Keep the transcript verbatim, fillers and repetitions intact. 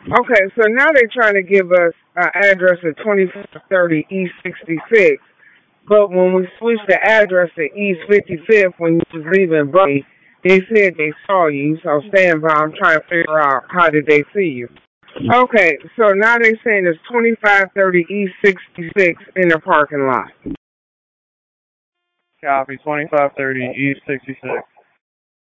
Okay, so now they're trying to give us an address at twenty-five thirty East sixty-sixth, but when we switched the address to East fifty-fifth when you was leaving Bucky, they said they saw you, so stand by. I'm trying to figure out how did they see you. Okay, so now they're saying it's twenty-five thirty East sixty-sixth in the parking lot. Copy, twenty-five thirty East sixty-six.